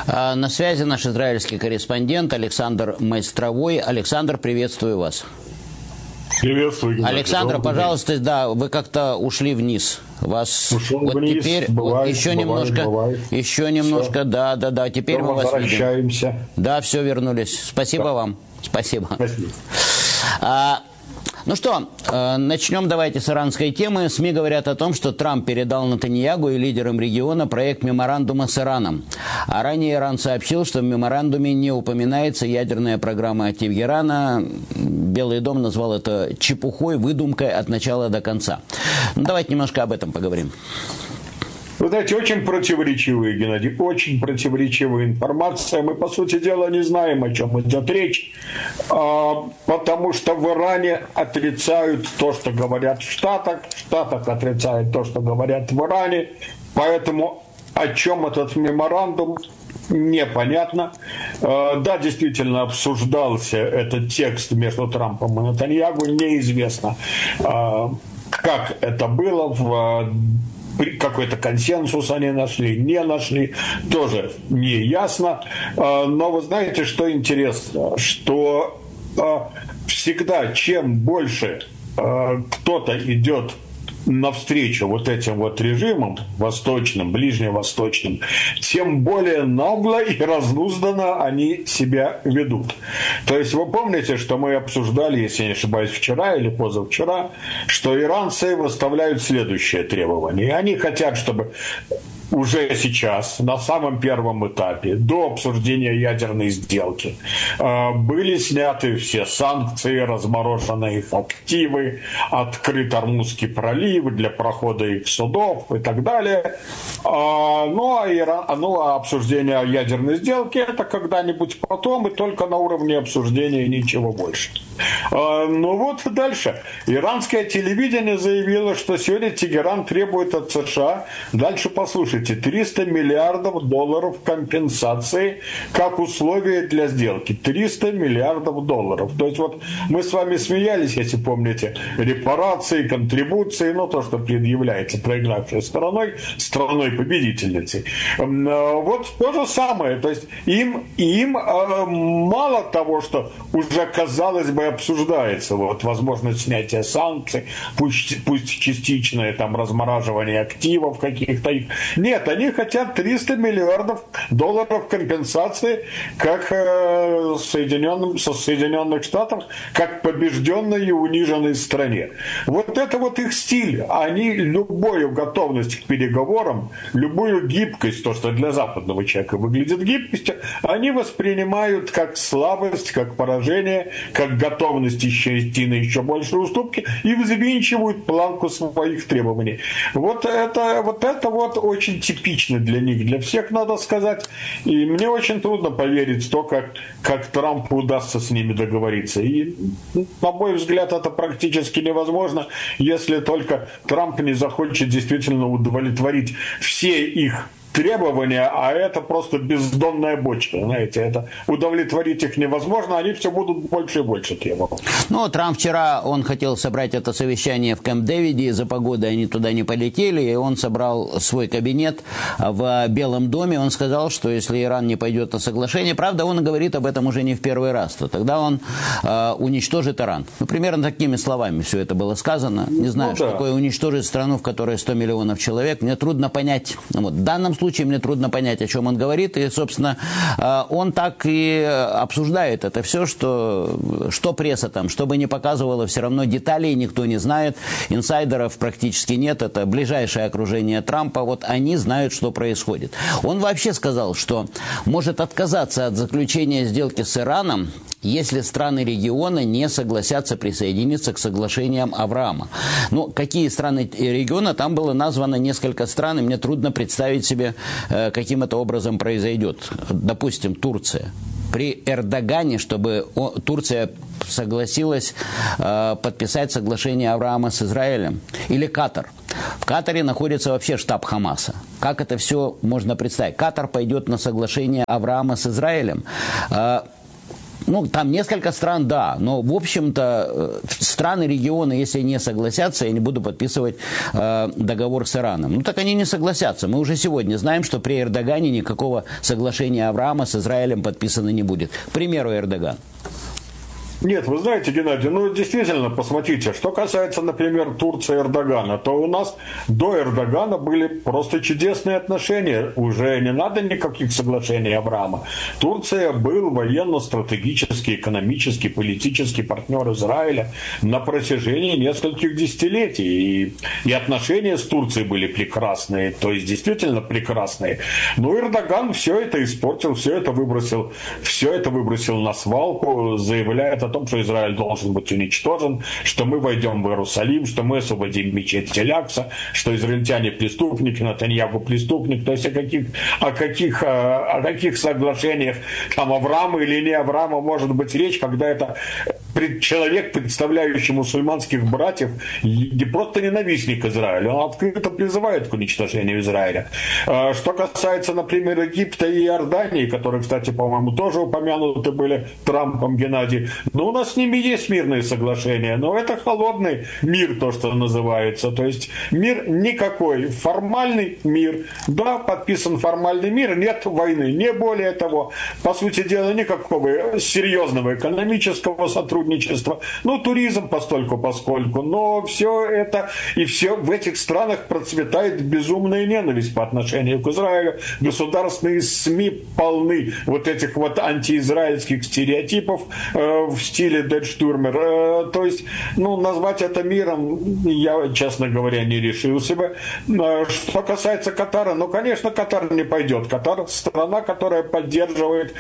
На связи наш израильский корреспондент Александр Майстровой. Александр, приветствую вас. Приветствую, Геннадий. Александр, пожалуйста, да, вы как-то ушли вниз. Вас ушел вот вниз, теперь бывает, еще бывает. Еще немножко, да, теперь мы вас возвращаемся. видим. Да, все, вернулись. Спасибо вам. Спасибо. Ну что, начнем давайте с иранской темы. СМИ говорят о том, что Трамп передал Нетаньяху и лидерам региона проект меморандума с Ираном. А ранее Иран сообщил, что в меморандуме не упоминается ядерная программа Тегерана. Белый дом назвал это чепухой, выдумкой от начала до конца. Ну, давайте немножко об этом поговорим. Вы знаете, очень противоречивая, Геннадий, очень противоречивая информация. Мы, по сути дела, не знаем, о чем идет речь, потому что в Иране отрицают то, что говорят в Штатах отрицают то, что говорят в Иране, поэтому о чем этот меморандум, непонятно. Да, действительно, обсуждался этот текст между Трампом и Нетаньяху, неизвестно, как это было, какой-то консенсус они нашли, не нашли, тоже не ясно. Но вы знаете, что интересно, что всегда чем больше кто-то идет навстречу вот этим вот режимам восточным, ближневосточным, тем более нагло и разнузданно они себя ведут. То есть вы помните, что мы обсуждали, если не ошибаюсь, вчера или позавчера, что иранцы выставляют следующее требование. Они хотят, чтобы уже сейчас, на самом первом этапе, до обсуждения ядерной сделки, были сняты все санкции, разморожены их активы, открыт Ормузский пролив для прохода их судов и так далее. А обсуждение ядерной сделки это когда-нибудь потом и только на уровне обсуждения, ничего больше. Ну вот дальше. Иранское телевидение заявило, что сегодня Тегеран требует от США, дальше послушайте, $300 миллиардов компенсации как условие для сделки. $300 миллиардов. То есть вот мы с вами смеялись, если помните, репарации, контрибуции, то, что предъявляется проигравшей страной-победительницей. Вот то же самое. То есть им мало того, что уже, казалось бы, обсуждается возможность снятия санкций, пусть частичное размораживание активов каких-то. Нет, они хотят $300 миллиардов компенсации как со Соединенных Штатов, как побежденной и униженной стране. Вот это вот их стиль. Они любую готовность к переговорам, любую гибкость, то, что для западного человека выглядит гибкостью, они воспринимают как слабость, как поражение, как готовность идти на еще большие уступки и взвинчивают планку своих требований. Вот это очень типично для них, для всех, надо сказать. И мне очень трудно поверить в то, как Трампу удастся с ними договориться. И, на мой взгляд, это практически невозможно, если только Трамп не захочет действительно удовлетворить все их требования, а это просто бездонная бочка, знаете, это удовлетворить их невозможно, они все будут больше и больше требовать. Трамп вчера, он хотел собрать это совещание в Кэмп-Дэвиде, из-за погоды они туда не полетели, и он собрал свой кабинет в Белом доме, он сказал, что если Иран не пойдет на соглашение, правда, он говорит об этом уже не в первый раз, то тогда он уничтожит Иран. Примерно такими словами все это было сказано. Не знаю, что такое уничтожить страну, в которой 100 миллионов человек, мне трудно понять, в данном случае мне трудно понять, о чем он говорит, и, собственно, он так и обсуждает это все, что пресса там, что бы ни показывала, все равно деталей никто не знает, инсайдеров практически нет, это ближайшее окружение Трампа, вот они знают, что происходит. Он вообще сказал, что может отказаться от заключения сделки с Ираном, если страны региона не согласятся присоединиться к соглашениям Авраама. Какие страны региона? Там было названо несколько стран, и мне трудно представить себе, каким это образом произойдет. Допустим, Турция. При Эрдогане, чтобы Турция согласилась подписать соглашение Авраама с Израилем. Или Катар. В Катаре находится вообще штаб Хамаса. Как это все можно представить? Катар пойдет на соглашение Авраама с Израилем. Ну, там несколько стран, да, но, в общем-то, страны, регионы, если не согласятся, я не буду подписывать договор с Ираном. Ну, так они не согласятся. Мы уже сегодня знаем, что при Эрдогане никакого соглашения Авраама с Израилем подписано не будет. К примеру, Эрдоган. Нет, вы знаете, Геннадий, ну действительно, посмотрите, что касается, например, Турции и Эрдогана, то у нас до Эрдогана были просто чудесные отношения, уже не надо никаких соглашений Авраама. Турция был военно-стратегический, экономический, политический партнер Израиля на протяжении нескольких десятилетий, и отношения с Турцией были прекрасные, то есть действительно прекрасные. Но Эрдоган все это испортил, все это выбросил на свалку, заявляет о том, что Израиль должен быть уничтожен, что мы войдем в Иерусалим, что мы освободим мечеть Тель-Акса, что израильтяне преступники, Нетаньяху преступник. То есть о каких соглашениях там Авраама или не Авраама может быть речь, когда это человек, представляющий мусульманских братьев, не просто ненавистник Израиля, он открыто призывает к уничтожению Израиля. Что касается, например, Египта и Иордании, которые, кстати, по-моему, тоже упомянуты были Трампом, Геннадий, но у нас с ними есть мирные соглашения, но это холодный мир, то, что называется. То есть мир никакой, формальный мир. Да, подписан формальный мир, нет войны, не более того. По сути дела, никакого серьезного экономического сотрудничества. Ну, туризм постольку-поскольку, но все это и все в этих странах процветает безумная ненависть по отношению к Израилю. Государственные СМИ полны вот этих вот антиизраильских стереотипов в стиле Дедштурмер. То есть, ну, назвать это миром я, честно говоря, не решился бы. Что касается Катара, ну, конечно, Катар не пойдет. Катар – страна, которая поддерживает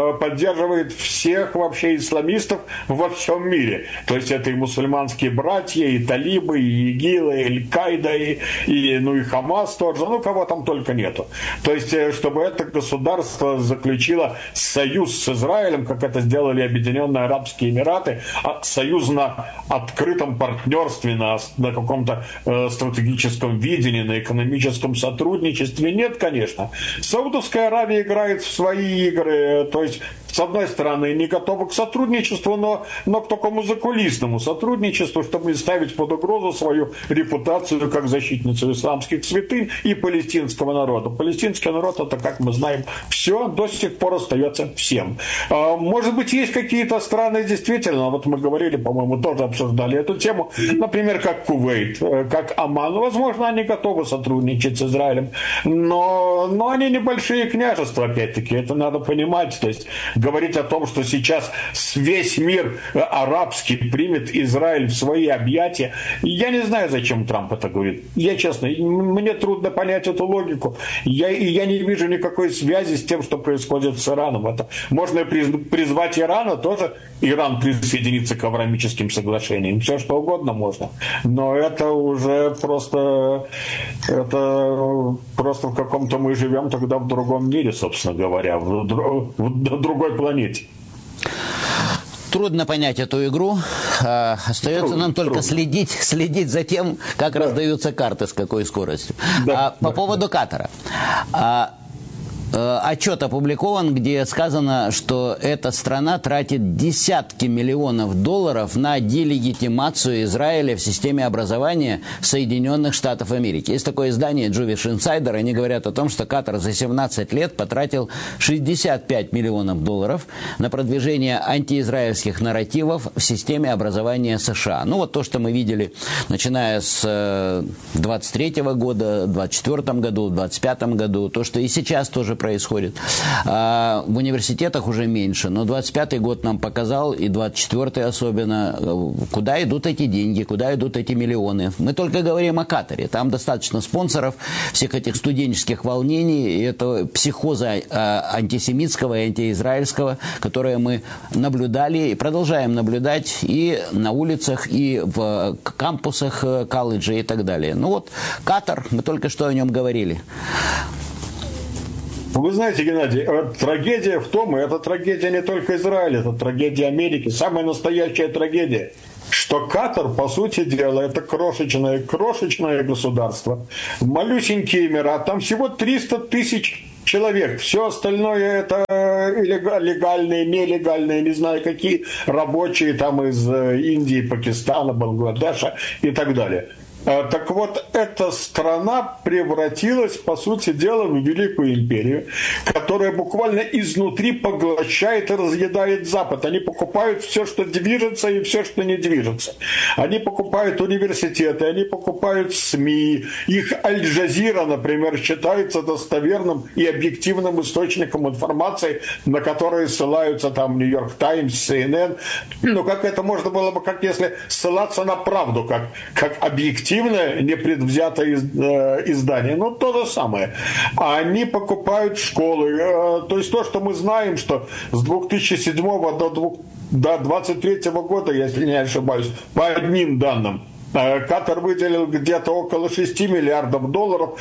всех вообще исламистов во всем мире. То есть, это и мусульманские братья, и талибы, и ИГИЛ, и Аль-Каида, и Хамас тоже, ну, кого там только нету. То есть, чтобы это государство заключило союз с Израилем, как это сделали Объединенные Арабские Эмираты, союз на открытом партнерстве, на каком-то стратегическом видении, на экономическом сотрудничестве, нет, конечно. Саудовская Аравия играет в свои игры, то есть, с одной стороны, не готова к сотрудничеству, но к такому закулисному сотрудничеству, чтобы не ставить под угрозу свою репутацию как защитницу исламских святынь и палестинского народа. Палестинский народ, это, как мы знаем, все до сих пор остается всем. Может быть, есть какие-то страны, действительно, вот мы говорили, по-моему, тоже обсуждали эту тему, например, как Кувейт, как Оман. Возможно, они готовы сотрудничать с Израилем, но они небольшие княжества, опять-таки, это надо понимать. То есть говорить о том, что сейчас весь мир арабский примет Израиль в свои объятия, я не знаю, зачем Трамп это говорит. Я, честно, мне трудно понять эту логику. Я не вижу никакой связи с тем, что происходит с Ираном. Это можно призвать Ирана, тоже Иран присоединится к авраамическим соглашениям. Все что угодно можно. Но это уже просто в каком-то мы живем тогда в другом мире, собственно говоря, в другой планете. Трудно понять эту игру. Остается нам только следить за тем, как раздаются карты, с какой скоростью. По поводу Катара. Отчет опубликован, где сказано, что эта страна тратит десятки миллионов долларов на делегитимацию Израиля в системе образования Соединенных Штатов Америки. Есть такое издание Jewish Insider, они говорят о том, что Катар за 17 лет потратил 65 миллионов долларов на продвижение антиизраильских нарративов в системе образования США. Ну вот то, что мы видели, начиная с 23 года, 24 году, 25 году, то, что и сейчас тоже происходит. В университетах уже меньше, но 25-й год нам показал, и 24-й особенно, куда идут эти деньги, куда идут эти миллионы. Мы только говорим о Катаре. Там достаточно спонсоров, всех этих студенческих волнений, и это психоза антисемитского и антиизраильского, которое мы наблюдали и продолжаем наблюдать и на улицах, и в кампусах колледжа и так далее. Ну вот, Катар, мы только что о нем говорили. Вы знаете, Геннадий, трагедия в том, и это трагедия не только Израиля, это трагедия Америки, самая настоящая трагедия, что Катар, по сути дела, это крошечное государство, малюсенький Эмират, там всего 300 тысяч человек. Все остальное это легальные, нелегальные, не знаю какие, рабочие там из Индии, Пакистана, Бангладеша и так далее. Так вот, эта страна превратилась, по сути дела, в великую империю, которая буквально изнутри поглощает и разъедает Запад. Они покупают все, что движется, и все, что не движется. Они покупают университеты, они покупают СМИ. Их Аль-Джазира, например, считается достоверным и объективным источником информации, на которые ссылаются там Нью-Йорк Таймс, CNN. Ну, как это можно было бы, как если ссылаться на правду, как объективно непредвзятое издание. Ну, то же самое. Они покупают школы. То есть то, что мы знаем, что с 2007 до 2023 года, если не ошибаюсь, по одним данным, Катар выделил где-то около 6 миллиардов долларов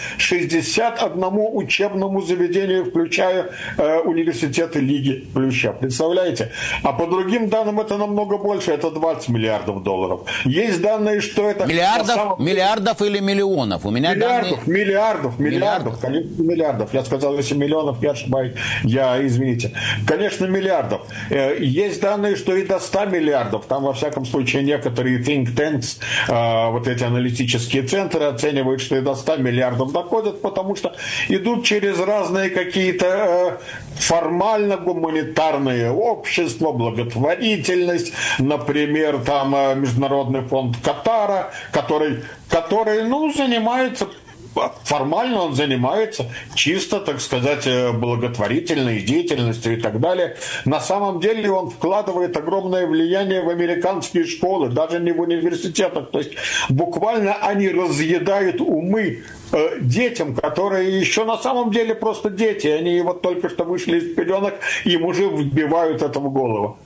61 учебному заведению, включая университеты Лиги Плюща. Представляете? А по другим данным это намного больше, это 20 миллиардов долларов. Есть данные, что это... Миллиардов или миллионов? У меня миллиардов, конечно, миллиардов. Я сказал, если миллионов, я ошибаюсь. Извините. Конечно, миллиардов. Есть данные, что и до 100 миллиардов. Там, во всяком случае, некоторые think tanks, вот эти аналитические центры оценивают, что и до 100 миллиардов доходят, потому что идут через разные какие-то формально гуманитарные общества, благотворительность, например, там Международный фонд Катара, который занимается... Формально он занимается чисто, так сказать, благотворительной деятельностью и так далее. На самом деле он вкладывает огромное влияние в американские школы, даже не в университетах. То есть буквально они разъедают умы детям, которые еще на самом деле просто дети. Они вот только что вышли из пеленок, им уже вбивают это в голову.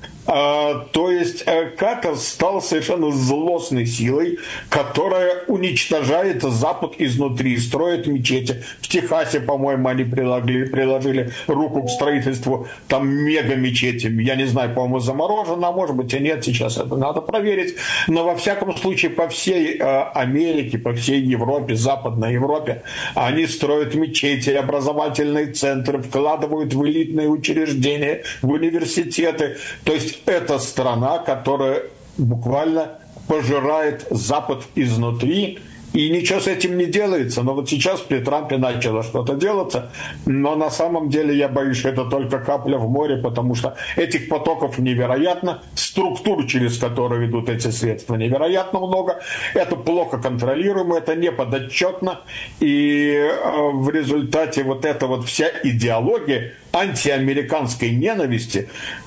То есть Катар стал совершенно злостной силой, которая уничтожает Запад изнутри, строит мечети. В Техасе, по-моему, они приложили руку к строительству там мега-мечети. Я не знаю, по-моему, заморожено, а может быть и нет, сейчас это надо проверить. Но во всяком случае по всей Америке, по всей Европе, Западной Европе, они строят мечети, образовательные центры, вкладывают в элитные учреждения, в университеты. То есть это страна, которая буквально пожирает Запад изнутри, и ничего с этим не делается. Но вот сейчас при Трампе начало что-то делаться, но на самом деле я боюсь, что это только капля в море, потому что этих потоков невероятно, структур, через которые идут эти средства, невероятно много. Это плохо контролируемо, это неподотчетно, и в результате вот эта вот вся идеология антиамериканской ненависти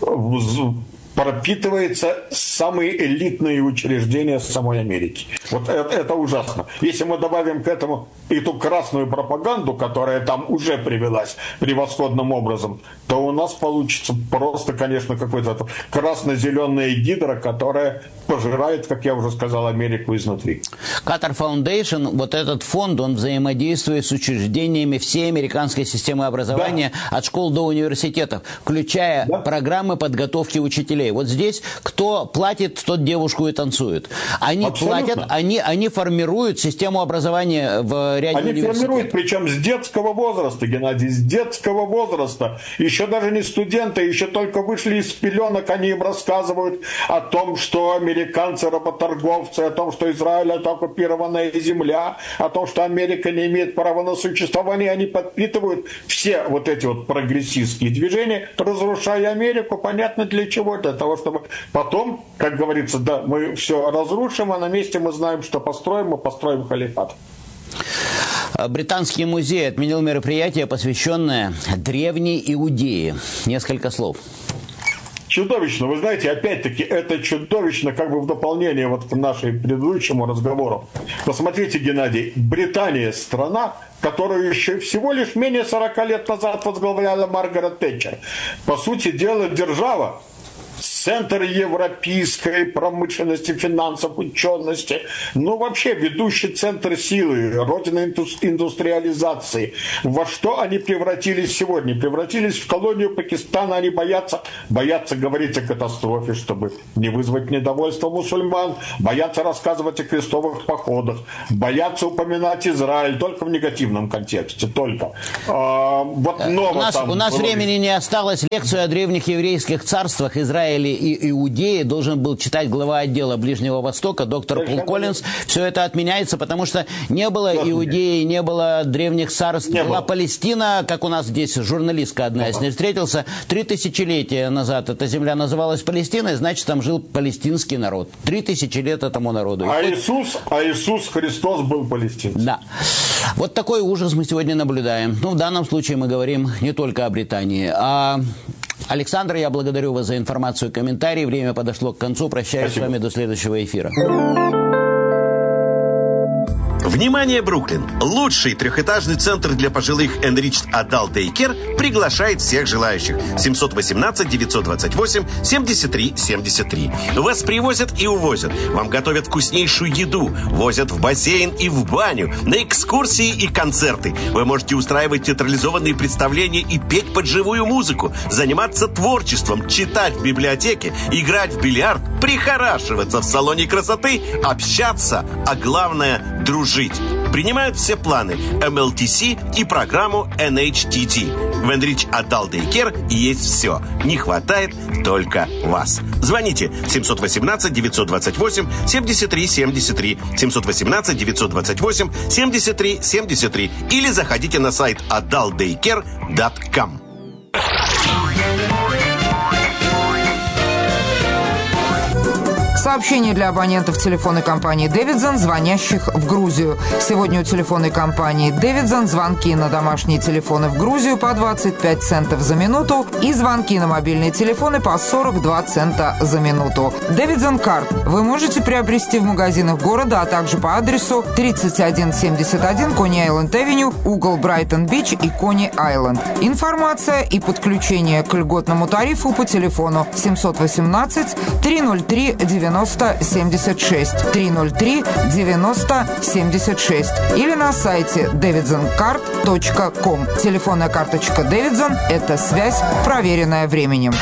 пропитывается самые элитные учреждения самой Америки. Вот это ужасно. Если мы добавим к этому и ту красную пропаганду, которая там уже привелась превосходным образом, то у нас получится просто, конечно, какой-то красно-зеленая гидра, которая пожирает, как я уже сказал, Америку изнутри. Катар Фаундейшн, вот этот фонд, он взаимодействует с учреждениями всей американской системы образования, от школ до университетов, включая программы подготовки учителей. Вот здесь кто платит, тот девушку и танцует. Они платят, они формируют систему образования в ряде университетов. Они формируют, причем с детского возраста, Геннадий, с детского возраста. Еще даже не студенты, еще только вышли из пеленок, они им рассказывают о том, что американцы работорговцы, о том, что Израиль это оккупированная земля, о том, что Америка не имеет права на существование. Они подпитывают все вот эти вот прогрессистские движения, разрушая Америку. Понятно для чего? Для того, чтобы потом, как говорится, да, мы все разрушим, а на месте мы знаем, что мы построим халифат. Британский музей отменил мероприятие, посвященное древней Иудее. Несколько слов. Чудовищно. Вы знаете, опять-таки, это чудовищно, как бы в дополнение вот к нашему предыдущему разговору. Посмотрите, Геннадий, Британия – страна, которую еще всего лишь менее 40 лет назад возглавляла Маргарет Тэтчер. По сути дела, держава с центр европейской промышленности, финансов, учености, ну вообще ведущий центр силы, родина индустриализации. Во что они превратились сегодня? Превратились в колонию Пакистана, они боятся говорить о катастрофе, чтобы не вызвать недовольство мусульман, боятся рассказывать о крестовых походах, боятся упоминать Израиль только в негативном контексте, только. У нас времени не осталось. Лекцию о древних еврейских царствах Израиле и Иудее должен был читать глава отдела Ближнего Востока, доктор Пол Коллинз. Все это отменяется, потому что не было Иудеи, не было древних царств. Была Палестина, как у нас здесь журналистка одна, я с ней встретился, 3000 назад эта земля называлась Палестиной, значит, там жил палестинский народ. 3000 лет этому народу. Иисус Христос был палестинцем. Да. Вот такой ужас мы сегодня наблюдаем. Ну, в данном случае мы говорим не только о Британии. Александр, я благодарю вас за информацию и комментарии. Время подошло к концу. Прощаюсь с вами до следующего эфира. Внимание, Бруклин! Лучший трехэтажный центр для пожилых Enriched Adult Daycare приглашает всех желающих. 718-928-73-73. Вас привозят и увозят. Вам готовят вкуснейшую еду. Возят в бассейн и в баню. На экскурсии и концерты. Вы можете устраивать театрализованные представления и петь под живую музыку. Заниматься творчеством, читать в библиотеке, играть в бильярд, прихорашиваться в салоне красоты, общаться, а главное – дружить. Принимают все планы MLTC и программу NHTT. В Enriched Adult Daycare есть все. Не хватает только вас. Звоните 718-928-73-73, 718-928-73-73 или заходите на сайт adultdaycare.com. Сообщение для абонентов телефонной компании «Дэвидсон», звонящих в Грузию. Сегодня у телефонной компании «Дэвидсон» звонки на домашние телефоны в Грузию по 25 центов за минуту и звонки на мобильные телефоны по 42 цента за минуту. «Дэвидсон Карт» вы можете приобрести в магазинах города, а также по адресу 3171 Кони-Айленд-Авеню, угол Брайтон-Бич и Кони-Айленд. Информация и подключение к льготному тарифу по телефону 718-303-9076, 303-9076 или на сайте davidsonCard.com. Телефонная карточка Davidson – это связь, проверенная временем.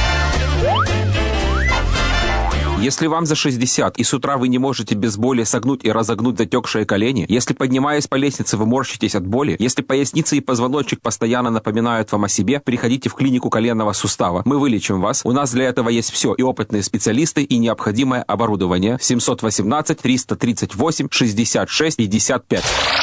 Если вам за 60 и с утра вы не можете без боли согнуть и разогнуть затекшие колени, если, поднимаясь по лестнице, вы морщитесь от боли, если поясница и позвоночник постоянно напоминают вам о себе, приходите в клинику коленного сустава. Мы вылечим вас. У нас для этого есть все: и опытные специалисты, и необходимое оборудование. 718-338-66-55.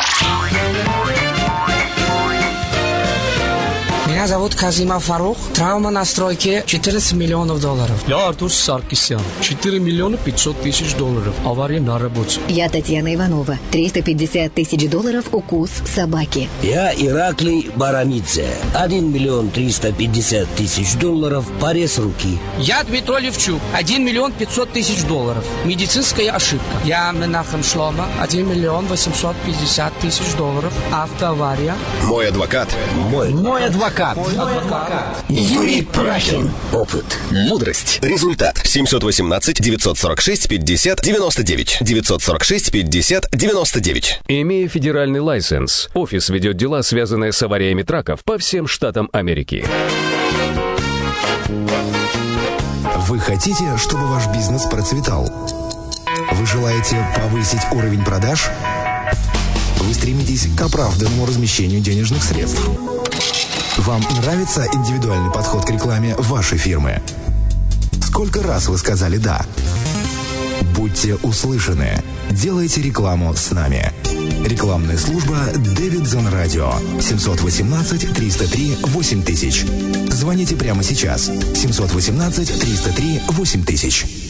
Меня зовут Казима Фарух. Травма на стройке $14 миллионов. Я Артур Саркисян. $4 миллиона 500 тысяч. Авария на работе. Я Татьяна Иванова. $350 тысяч. Укус собаки. Я Ираклий Барамидзе. $1 миллион 350 тысяч. Порез руки. Я Дмитрий Левчук. $1 миллион 500 тысяч. Медицинская ошибка. Я Менахем Шлома. $1 миллион 850 тысяч. Автоавария. Мой адвокат. Мой адвокат. Юрий Прахин. Опыт. Мудрость. Результат. 718-946-50-99. 946-50-99. Имея федеральный лайсенс, офис ведет дела, связанные с авариями траков по всем штатам Америки. Вы хотите, чтобы ваш бизнес процветал? Вы желаете повысить уровень продаж? Вы стремитесь к оправданному размещению денежных средств? Вам нравится индивидуальный подход к рекламе вашей фирмы? Сколько раз вы сказали «да»? Будьте услышаны. Делайте рекламу с нами. Рекламная служба Davidson Radio. 718-303-8000. Звоните прямо сейчас. 718-303-8000.